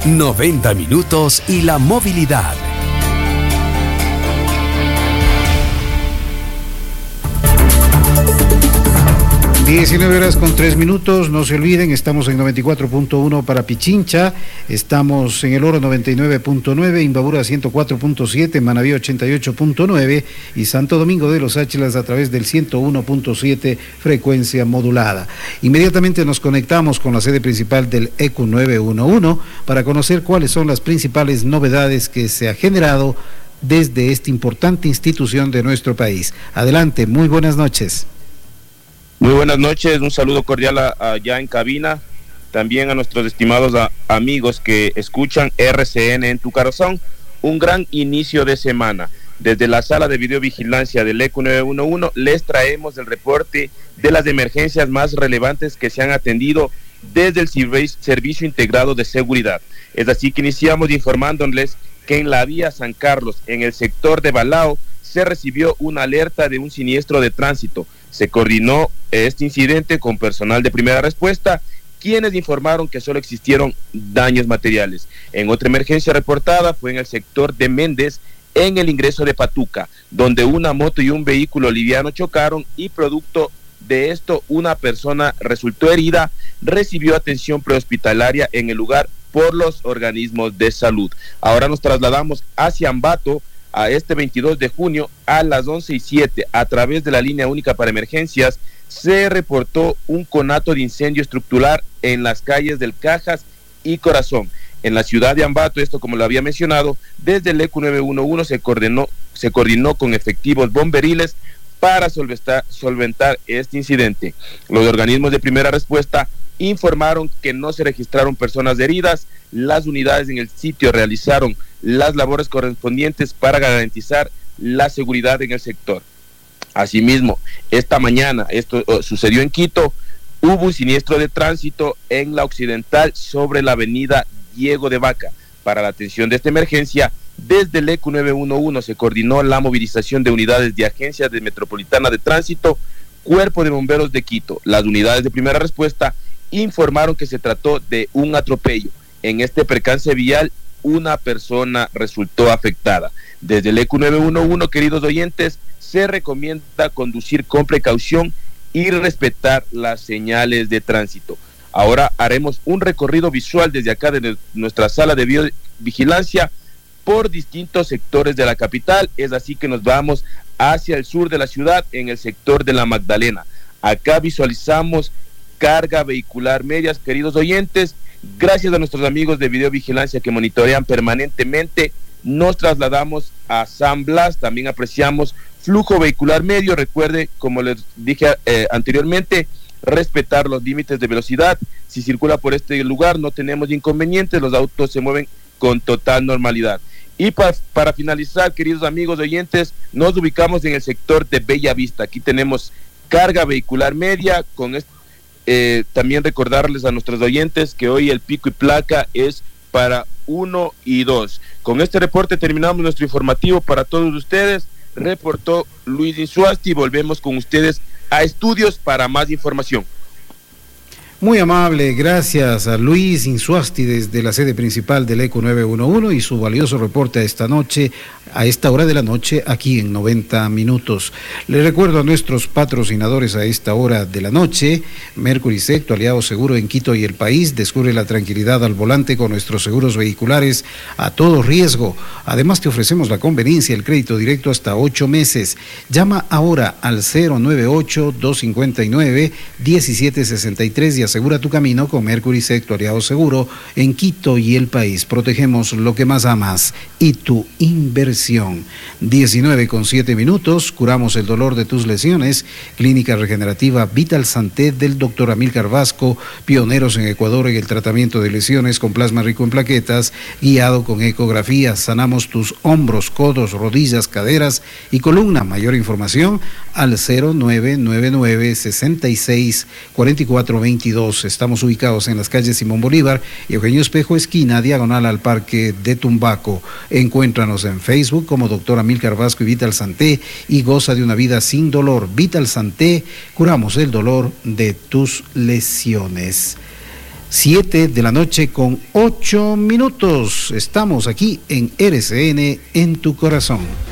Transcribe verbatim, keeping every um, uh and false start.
noventa minutos y la movilidad. diecinueve horas con tres minutos, no se olviden, estamos en noventa y cuatro punto uno para Pichincha, estamos en El Oro noventa y nueve punto nueve, Imbabura ciento cuatro punto siete, Manabí ochenta y ocho punto nueve y Santo Domingo de los Áchilas a través del ciento uno punto siete, frecuencia modulada. Inmediatamente nos conectamos con la sede principal del E Q nueve uno uno para conocer cuáles son las principales novedades que se ha generado desde esta importante institución de nuestro país. Adelante, muy buenas noches. Muy buenas noches, un saludo cordial allá en cabina, también a nuestros estimados a, amigos que escuchan R C N en tu corazón. Un gran inicio de semana. Desde la sala de videovigilancia del E Q nueve uno uno les traemos el reporte de las emergencias más relevantes que se han atendido desde el Servicio Integrado de Seguridad. Es así que iniciamos informándoles que en la vía San Carlos, en el sector de Balao, se recibió una alerta de un siniestro de tránsito. Se coordinó este incidente con personal de primera respuesta, quienes informaron que solo existieron daños materiales. En otra emergencia reportada fue en el sector de Méndez, en el ingreso de Patuca, donde una moto y un vehículo liviano chocaron y producto de esto una persona resultó herida, recibió atención prehospitalaria en el lugar por los organismos de salud. Ahora nos trasladamos hacia Ambato, a este veintidós de junio a las once y siete, a través de la línea única para emergencias, se reportó un conato de incendio estructural en las calles del Cajas y Corazón. En la ciudad de Ambato, esto como lo había mencionado, desde el E Q nueve uno uno se coordinó, se coordinó con efectivos bomberiles para solventar, solventar este incidente. Los organismos de primera respuesta informaron que no se registraron personas heridas. Las unidades en el sitio realizaron las labores correspondientes para garantizar la seguridad en el sector. Asimismo, esta mañana, esto uh, sucedió en Quito, hubo un siniestro de tránsito en la occidental sobre la avenida Diego de Vaca. Para la atención de esta emergencia, desde el E Q nueve uno uno se coordinó la movilización de unidades de Agencia de Metropolitana de Tránsito, Cuerpo de Bomberos de Quito. Las unidades de primera respuesta informaron que se trató de un atropello. En este percance vial, una persona resultó afectada. Desde el E Q nueve uno uno, queridos oyentes, se recomienda conducir con precaución y respetar las señales de tránsito. Ahora haremos un recorrido visual desde acá de nuestra sala de videovigilancia por distintos sectores de la capital. Es así que nos vamos hacia el sur de la ciudad, en el sector de la Magdalena. Acá visualizamos carga vehicular medias, queridos oyentes. Gracias a nuestros amigos de videovigilancia que monitorean permanentemente, nos trasladamos a San Blas. También apreciamos flujo vehicular medio. Recuerde, como les dije eh, anteriormente, respetar los límites de velocidad. Si circula por este lugar no tenemos inconvenientes, los autos se mueven con total normalidad. Y para, para finalizar, queridos amigos oyentes, nos ubicamos en el sector de Bella Vista. Aquí tenemos carga vehicular media. Con este, eh, también recordarles a nuestros oyentes que hoy el pico y placa es para uno y dos. Con este reporte terminamos nuestro informativo para todos ustedes. Reportó Luis Insuasti. Volvemos con ustedes a estudios para más información. Muy amable, gracias a Luis Insuasti desde la sede principal del E Q nueve uno uno y su valioso reporte a esta noche, a esta hora de la noche, aquí en noventa minutos. Le recuerdo a nuestros patrocinadores a esta hora de la noche: Mercury Sec, tu aliado seguro en Quito y el país. Descubre la tranquilidad al volante con nuestros seguros vehiculares a todo riesgo. Además te ofrecemos la conveniencia, el crédito directo hasta ocho meses. Llama ahora al cero nueve ocho, dos cinco nueve, uno siete seis tres y asegura tu camino con Mercury Sec, tu aliado seguro en Quito y el país. Protegemos lo que más amas y tu inversión. diecinueve con siete minutos, curamos el dolor de tus lesiones. Clínica Regenerativa Vital Santé del doctor Amílcar Vasco, pioneros en Ecuador en el tratamiento de lesiones con plasma rico en plaquetas, guiado con ecografía. Sanamos tus hombros, codos, rodillas, caderas y columna. Mayor información al cero nueve nueve nueve, seis seis, cuatro cuatro dos dos. Estamos ubicados en las calles Simón Bolívar y Eugenio Espejo, esquina, diagonal al Parque de Tumbaco. Encuéntranos en Facebook como doctor Amílcar Vasco y Vital Santé y goza de una vida sin dolor. Vital Santé, curamos el dolor de tus lesiones. Siete de la noche con ocho minutos. Estamos aquí en R C N en tu corazón.